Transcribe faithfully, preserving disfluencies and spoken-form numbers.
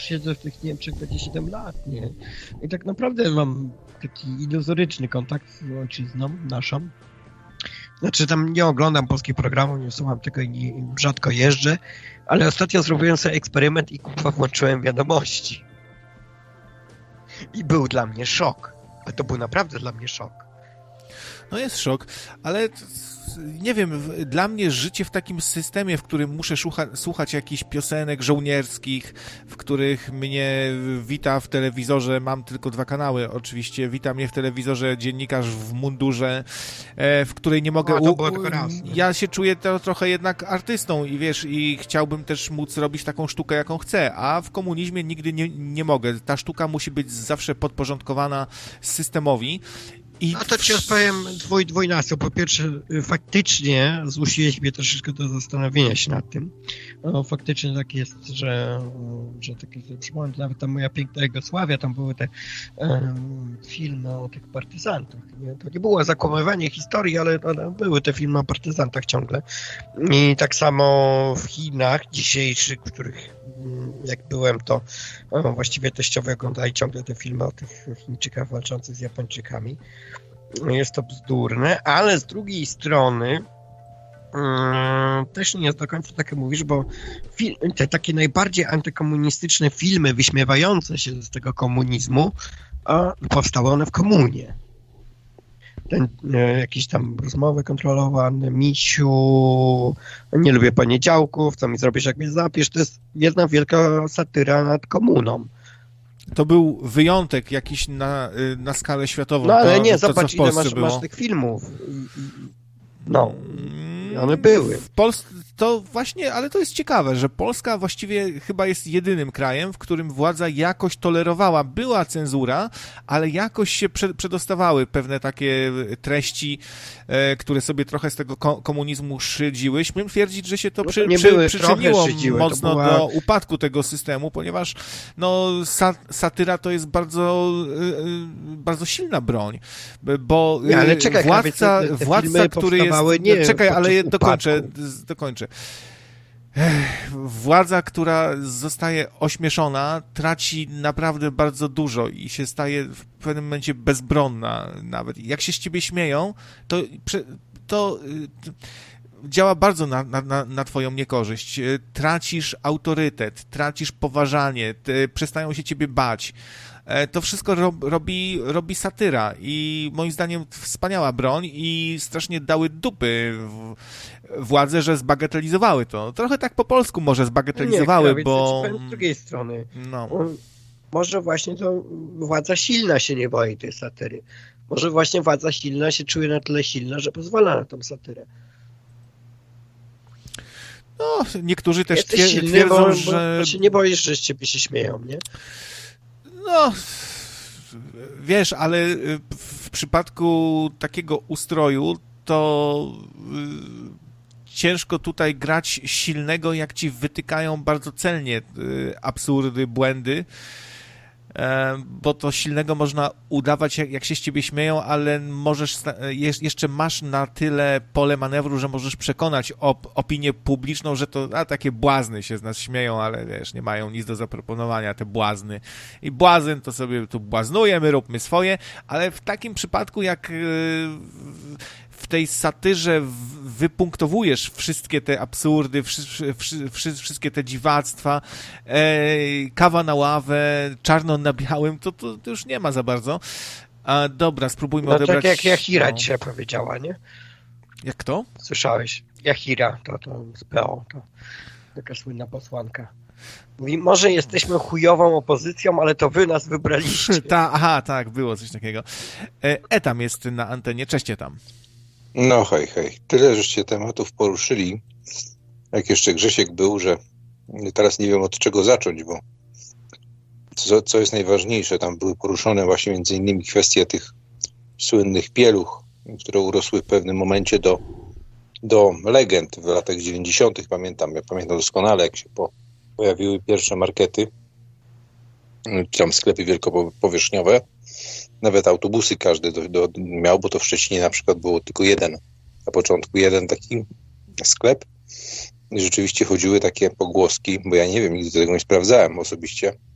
siedzę w tych Niemczech dwadzieścia siedem lat, nie? I tak naprawdę mam taki iluzoryczny kontakt z ojczyzną naszą. Znaczy tam nie oglądam polskich programów, nie słucham tego i nie, rzadko jeżdżę, ale ostatnio zrobiłem sobie eksperyment i kurwa włączyłem wiadomości. I był dla mnie szok. Ale to był naprawdę dla mnie szok. No jest szok, ale nie wiem, dla mnie życie w takim systemie, w którym muszę słucha- słuchać jakichś piosenek żołnierskich, w których mnie wita w telewizorze, mam tylko dwa kanały oczywiście, wita mnie w telewizorze dziennikarz w mundurze, e, w której nie mogę... A, to było tylko raz, nie? Ja się czuję to trochę jednak artystą i wiesz, i chciałbym też móc robić taką sztukę, jaką chcę, a w komunizmie nigdy nie, nie mogę. Ta sztuka musi być zawsze podporządkowana systemowi. I a to ci odpowiem dwój, dwójnasób. Po pierwsze, faktycznie zmusiłeś mnie troszeczkę do zastanowienia się nad tym. No, faktycznie tak jest, że, że takie sobie przypomnę, nawet ta moja piękna Jugosławia, tam były te um, filmy o tych partyzantach. Nie? To nie było zakłamywanie historii, ale, ale były te filmy o partyzantach ciągle. I tak samo w Chinach dzisiejszych, w których jak byłem, to no, właściwie teściowie oglądali ciągle te filmy o tych Chińczykach walczących z Japończykami. Jest to bzdurne, ale z drugiej strony um, też nie jest do końca tak jak mówisz, bo fil- te takie najbardziej antykomunistyczne filmy wyśmiewające się z tego komunizmu a, powstały one w komunie. Ten, e, jakieś tam rozmowy kontrolowane, misiu, nie lubię poniedziałków, co mi zrobisz, jak mnie zapisz, to jest jedna wielka satyra nad komuną. To był wyjątek jakiś na, na skalę światową. No ale to, nie, to, zobacz, co w ile masz, było. masz tych filmów. No, one były. W Polsce to właśnie, ale to jest ciekawe, że Polska właściwie chyba jest jedynym krajem, w którym władza jakoś tolerowała. Była cenzura, ale jakoś się prze, przedostawały pewne takie treści, e, które sobie trochę z tego ko- komunizmu szydziły. Śmiem twierdzić, że się to, no przy, to nie przy, były, przyczyniło szydziły, mocno była... do upadku tego systemu, ponieważ no, sa, satyra to jest bardzo, e, bardzo silna broń, bo nie, ale czekaj, władca, te, te władca który jest... Nie, czekaj, ale upadku. dokończę, dokończę. Ech, władza, która zostaje ośmieszona, traci naprawdę bardzo dużo i się staje w pewnym momencie bezbronna nawet. Jak się z ciebie śmieją, to, to działa bardzo na, na, na twoją niekorzyść. Tracisz autorytet, tracisz poważanie, te, przestają się ciebie bać. To wszystko robi, robi satyra i moim zdaniem wspaniała broń i strasznie dały dupy w władze, że zbagatelizowały to. Trochę tak po polsku może zbagatelizowały, nie, bo... Z drugiej strony, no. może właśnie to władza silna się nie boi tej satyry. Może właśnie władza silna się czuje na tyle silna, że pozwala na tą satyrę. No, niektórzy też Jesteś twier- silny, twierdzą, bo, że... bo się nie boisz, że z ciebie się śmieją, nie? No, wiesz, ale w przypadku takiego ustroju to y, ciężko tutaj grać silnego, jak ci wytykają bardzo celnie y, absurdy, błędy, bo to silnego można udawać, jak, jak się z ciebie śmieją, ale możesz, jeszcze masz na tyle pole manewru, że możesz przekonać op, opinię publiczną, że to a, takie błazny się z nas śmieją, ale wiesz, nie mają nic do zaproponowania, te błazny. I błazyn to sobie tu błaznuje, my róbmy swoje, ale w takim przypadku, jak w tej satyrze wypunktowujesz wszystkie te absurdy, wszy, wszy, wszy, wszystkie te dziwactwa, e, kawa na ławę, czarno na białym, to, to, to już nie ma za bardzo. A, dobra, spróbujmy no, odebrać... tak jak Jahira no. dzisiaj powiedziała, nie? Jak kto? Słyszałeś? Jahira, to, to z P O, to taka słynna posłanka. Mówi, może jesteśmy chujową opozycją, ale to wy nas wybraliście. Ta, aha, tak, było coś takiego. E, Etam jest na antenie. Cześć, Etam. No hej, hej. Tyle żeście tematów poruszyli, jak jeszcze Grzesiek był, że teraz nie wiem od czego zacząć, bo co, co jest najważniejsze, tam były poruszone właśnie między innymi kwestie tych słynnych pieluch, które urosły w pewnym momencie do, do legend w latach dziewięćdziesiątych. Pamiętam, ja pamiętam doskonale, jak się po, pojawiły pierwsze markety, czy tam sklepy wielkopowierzchniowe. Nawet autobusy każdy do, do, miał, bo to w Szczecinie na przykład było tylko jeden. Na początku jeden taki sklep. I rzeczywiście chodziły takie pogłoski, bo ja nie wiem, nigdy tego nie sprawdzałem osobiście,